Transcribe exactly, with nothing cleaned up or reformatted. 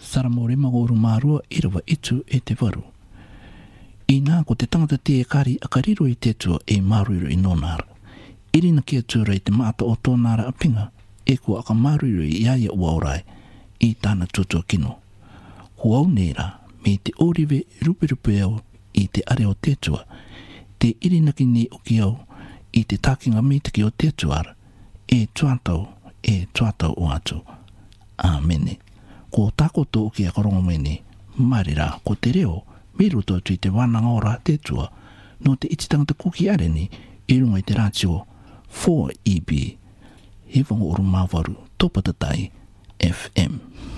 saramore magoro marua irawa itu e te waru. I nā ko te tangata te e kari a kariro i te tua e maruro i nonara. Irina kia tura i te maata o tōnara a pinga e ko aka maruro i iaia ua orai i tāna tutua kino. Ko au nera me te oriwe rupe rupe au i te are o te tua, te irina ki ni o ki au i te takinga mitiki o te tuara, e tuatau, e tuatau o atu. Āmene. Ko takoto o ki a korongo mene, marira ko te reo, miruto tui te wananga ora te tua, no te ititangata kuki areni, i runga i te ratio four E B. Hewanga oru mawaru, topatatai, F M.